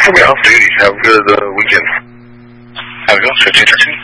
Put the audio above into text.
Be off duty. Have a good weekend. Have a good one. 1513.